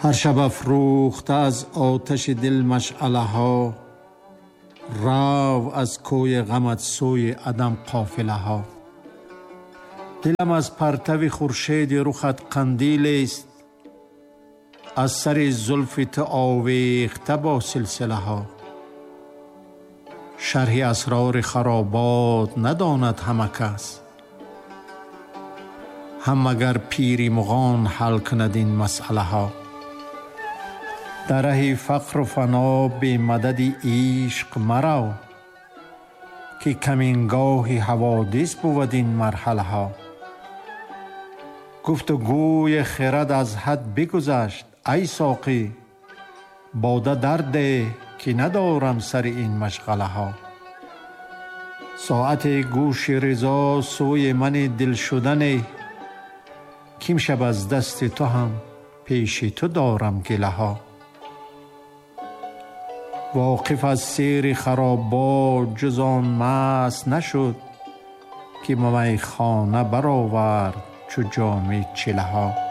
هر شب افروخته از آتش دل مشعله ها، رو از کوی غمت سوی عدم قافله ها. دلم از پرتو خورشید رخت قندیل است، از سر زلف تو آویخته با سلسله ها. شرح اسرار خرابات نداند همه کس، هم مگر پیری مغان حل کند این مسئله ها. در ره فقر و فنا به مدد عشق مرو، که کمینگاه حوادث بود این مرحله ها. گفت و گوی خرد از حد بگذشت ای ساقی، باده درده که ندارم سر این مشغله ها. ساعت گوش رضا سوی من دل شدن، کیم شب از دست تو هم پیش تو دارم گله ها. واقف از سیر خرابات جز آن مست نشد، که میخانه برآورد چو جام چله ها.